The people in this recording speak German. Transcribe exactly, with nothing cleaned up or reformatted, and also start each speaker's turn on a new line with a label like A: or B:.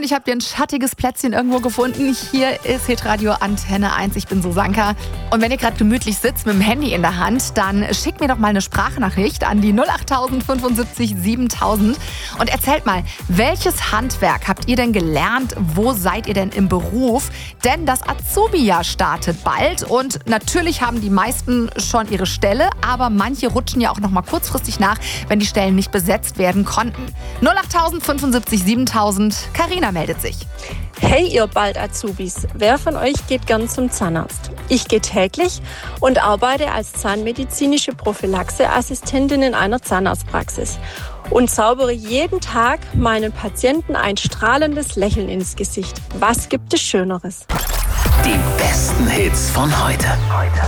A: Hoffentlich habt ihr ein schattiges Plätzchen irgendwo gefunden. Hier ist Hitradio Antenne eins. Ich bin Susanka. Und wenn ihr gerade gemütlich sitzt mit dem Handy in der Hand, dann schickt mir doch mal eine Sprachnachricht an die null acht fünfundsiebzig siebentausend und erzählt mal, welches Handwerk habt ihr denn gelernt? Wo seid ihr denn im Beruf? Denn das Azubi-Jahr startet bald und natürlich haben die meisten schon ihre Stelle, aber manche rutschen ja auch noch mal kurzfristig nach, wenn die Stellen nicht besetzt werden konnten. null acht fünfundsiebzig siebentausend, Carina meldet sich.
B: Hey ihr bald Azubis, wer von euch geht gern zum Zahnarzt? Ich gehe täglich und arbeite als zahnmedizinische Prophylaxeassistentin in einer Zahnarztpraxis und zaubere jeden Tag meinen Patienten ein strahlendes Lächeln ins Gesicht. Was gibt es Schöneres?
C: Die besten Hits von heute.